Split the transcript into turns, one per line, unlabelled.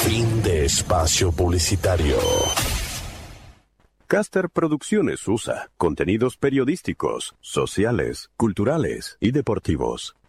Fin de espacio publicitario.
Caster Producciones USA. Contenidos periodísticos, sociales, culturales y deportivos.